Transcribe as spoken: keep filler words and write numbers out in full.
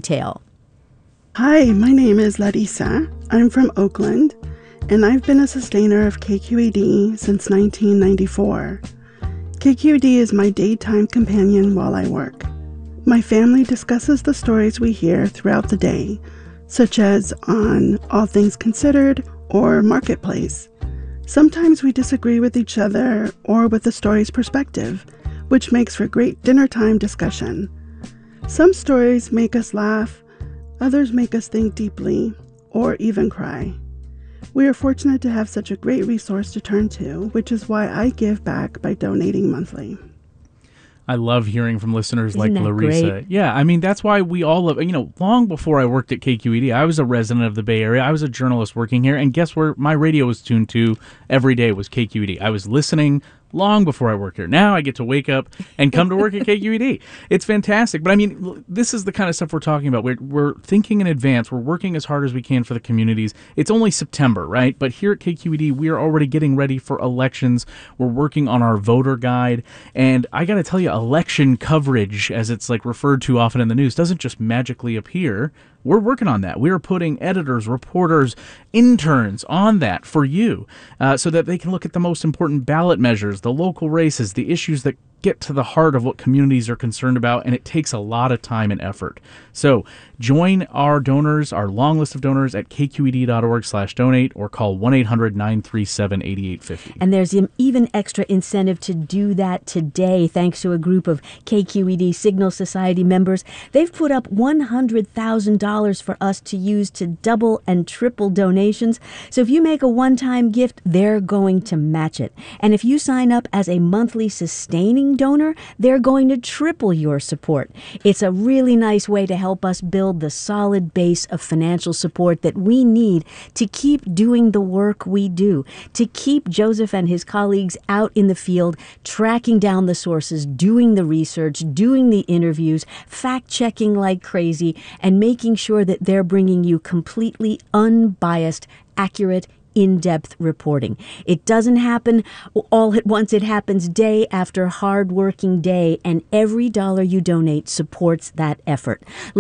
detail. Hi, my name is Larissa. I'm from Oakland, and I've been a sustainer of K Q E D since nineteen ninety-four. K Q E D is my daytime companion while I work. My family discusses the stories we hear throughout the day, such as on All Things Considered or Marketplace. Sometimes we disagree with each other or with the story's perspective, which makes for great dinner-time discussion. Some stories make us laugh, others make us think deeply, or even cry. We are fortunate to have such a great resource to turn to, which is why I give back by donating monthly. I love hearing from listeners Isn't like that Larissa. great? Yeah, I mean, that's why we all love, you know, long before I worked at K Q E D, I was a resident of the Bay Area. I was a journalist working here, and guess where my radio was tuned to every day was K Q E D. I was listening long before I work here. Now I get to wake up and come to work at K Q E D. It's fantastic. But I mean, l- this is the kind of stuff we're talking about. We're, we're thinking in advance. We're working as hard as we can for the communities. It's only September, right? But here at K Q E D, we are already getting ready for elections. We're working on our voter guide. And I got to tell you, election coverage, as it's like referred to often in the news, doesn't just magically appear. We're working on that. We are putting editors, reporters, interns on that for you uh, so that they can look at the most important ballot measures, the local races, the issues that get to the heart of what communities are concerned about, and it takes a lot of time and effort. So join our donors, our long list of donors at k q e d dot org slash donate or call one eight hundred nine three seven eight eight five zero. And there's an even extra incentive to do that today, thanks to a group of K Q E D Signal Society members. They've put up one hundred thousand dollars for us to use to double and triple donations. So if you make a one-time gift, they're going to match it. And if you sign up as a monthly sustaining donor, they're going to triple your support. It's a really nice way to help us build the solid base of financial support that we need to keep doing the work we do, to keep Joseph and his colleagues out in the field, tracking down the sources, doing the research, doing the interviews, fact-checking like crazy, and making sure that they're bringing you completely unbiased, accurate, in-depth reporting. It doesn't happen all at once. It happens day after hard-working day, and every dollar you donate supports that effort.